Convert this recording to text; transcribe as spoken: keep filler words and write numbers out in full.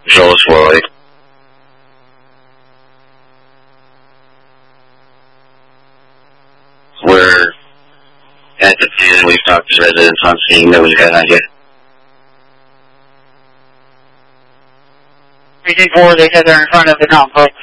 Joel Floyd. We're at the pen. We've talked to residents on scene. Nobody's got an idea. three two four, they said they're in front of the complex.